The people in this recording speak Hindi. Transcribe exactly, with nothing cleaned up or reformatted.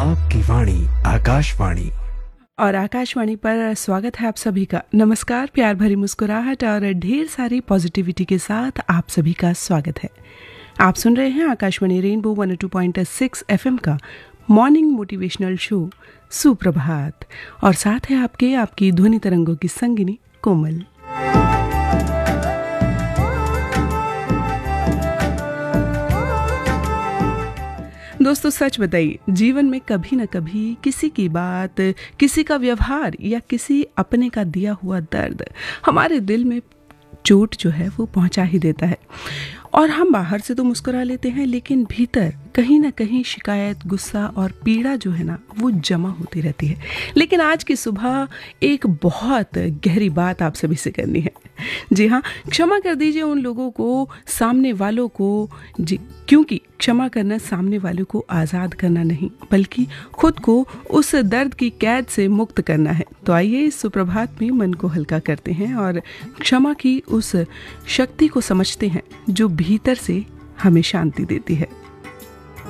आपकी वाणी आकाशवाणी। और आकाशवाणी पर स्वागत है आप सभी का। नमस्कार, प्यार भरी मुस्कुराहट और ढेर सारी पॉजिटिविटी के साथ आप सभी का स्वागत है। आप सुन रहे हैं Akashvani rainbow one O two point six FM का मॉर्निंग मोटिवेशनल शो सुप्रभात, और साथ है आपके आपकी ध्वनि तरंगों की संगिनी कोमल। दोस्तों, सच बताइए, जीवन में कभी न कभी किसी की बात, किसी का व्यवहार या किसी अपने का दिया हुआ दर्द हमारे दिल में चोट जो है वो पहुंचा ही देता है। और हम बाहर से तो मुस्कुरा लेते हैं, लेकिन भीतर कहीं ना कहीं शिकायत, गुस्सा और पीड़ा जो है ना वो जमा होती रहती है। लेकिन आज की सुबह एक बहुत गहरी बात आप सभी से करनी है। जी हाँ, क्षमा कर दीजिए उन लोगों को, सामने वालों को, जी, क्योंकि क्षमा करना सामने वालों को आज़ाद करना नहीं, बल्कि खुद को उस दर्द की कैद से मुक्त करना है। तो आइए इस सुप्रभात में मन को हल्का करते हैं और क्षमा की उस शक्ति को समझते हैं जो भीतर से हमें शांति देती है।